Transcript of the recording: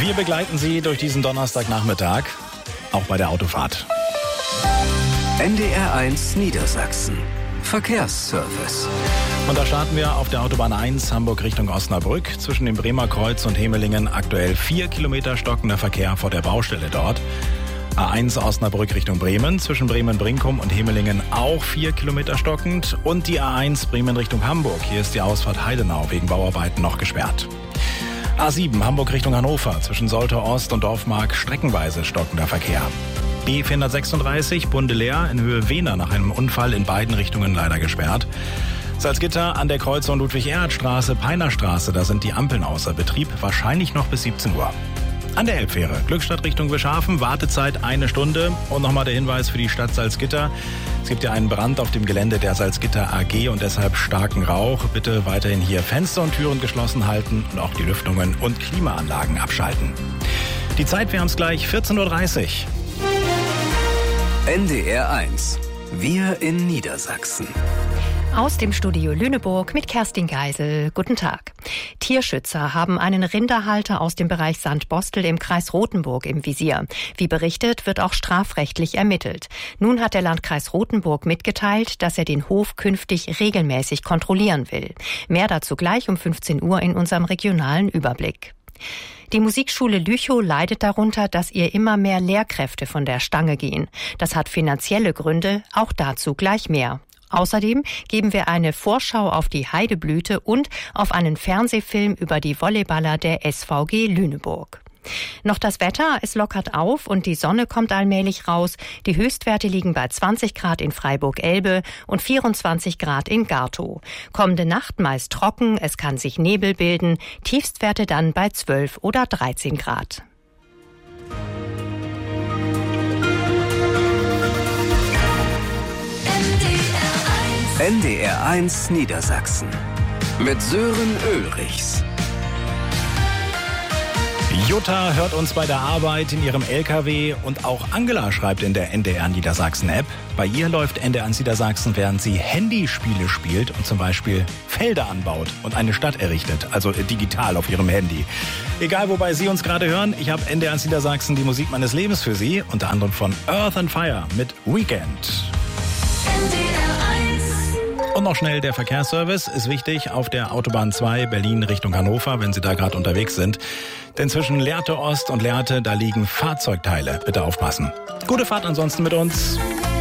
Wir begleiten Sie durch diesen Donnerstagnachmittag, auch bei der Autofahrt. NDR1 Niedersachsen. Verkehrsservice. Und da starten wir auf der Autobahn 1 Hamburg Richtung Osnabrück. Zwischen dem Bremer Kreuz und Hemelingen aktuell 4 Kilometer stockender Verkehr vor der Baustelle dort. A1 Osnabrück Richtung Bremen, zwischen Bremen-Brinkum und Hemelingen auch 4 Kilometer stockend. Und die A1 Bremen Richtung Hamburg. Hier ist die Ausfahrt Heidenau wegen Bauarbeiten noch gesperrt. A7 Hamburg Richtung Hannover, zwischen Soltau Ost und Dorfmark streckenweise stockender Verkehr. B436 Bundelehr in Höhe Wehner nach einem Unfall in beiden Richtungen leider gesperrt. Salzgitter an der Kreuzung Ludwig-Erhard-Straße, Peinerstraße, da sind die Ampeln außer Betrieb, wahrscheinlich noch bis 17 Uhr. An der Elbfähre, Glückstadt Richtung Wischhafen, Wartezeit 1 Stunde. Und nochmal der Hinweis für die Stadt Salzgitter. Es gibt ja einen Brand auf dem Gelände der Salzgitter AG und deshalb starken Rauch. Bitte weiterhin hier Fenster und Türen geschlossen halten und auch die Lüftungen und Klimaanlagen abschalten. Die Zeit, wir haben es gleich, 14.30 Uhr. NDR1. Wir in Niedersachsen. Aus dem Studio Lüneburg mit Kerstin Geisel. Guten Tag. Tierschützer haben einen Rinderhalter aus dem Bereich Sandbostel im Kreis Rothenburg im Visier. Wie berichtet, wird auch strafrechtlich ermittelt. Nun hat der Landkreis Rothenburg mitgeteilt, dass er den Hof künftig regelmäßig kontrollieren will. Mehr dazu gleich um 15 Uhr in unserem regionalen Überblick. Die Musikschule Lüchow leidet darunter, dass ihr immer mehr Lehrkräfte von der Stange gehen. Das hat finanzielle Gründe, auch dazu gleich mehr. Außerdem geben wir eine Vorschau auf die Heideblüte und auf einen Fernsehfilm über die Volleyballer der SVG Lüneburg. Noch das Wetter, es lockert auf und die Sonne kommt allmählich raus. Die Höchstwerte liegen bei 20 Grad in Freiburg-Elbe und 24 Grad in Gartow. Kommende Nacht meist trocken, es kann sich Nebel bilden, Tiefstwerte dann bei 12 oder 13 Grad. NDR1 Niedersachsen. Mit Sören Ulrichs. Jutta hört uns bei der Arbeit in ihrem LKW und auch Angela schreibt in der NDR Niedersachsen App. Bei ihr läuft NDR Niedersachsen, während sie Handyspiele spielt und zum Beispiel Felder anbaut und eine Stadt errichtet, also digital auf ihrem Handy. Egal, wobei Sie uns gerade hören, ich habe NDR Niedersachsen die Musik meines Lebens für Sie, unter anderem von Earth and Fire mit Weekend. Und noch schnell der Verkehrsservice ist wichtig auf der Autobahn 2 Berlin Richtung Hannover, wenn Sie da gerade unterwegs sind. Denn zwischen Lehrte Ost und Lehrte, da liegen Fahrzeugteile. Bitte aufpassen. Gute Fahrt ansonsten mit uns.